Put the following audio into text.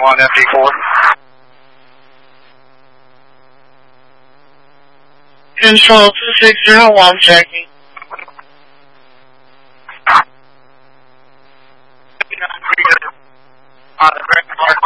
on FD4. Control 2601 checking. On the correct mark.